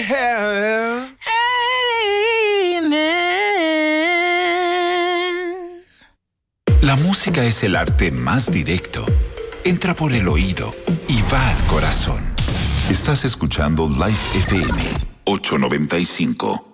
heaven. Amen. La música es el arte más directo. Entra por el oído y va al corazón. Estás escuchando Life FM 895.